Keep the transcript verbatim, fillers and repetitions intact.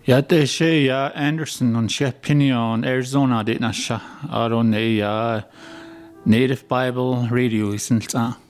Ja, det sé ja Anderson on sé Pinion, Arizona dit na sha. Aron é ja Native Bible Radio isn't ça.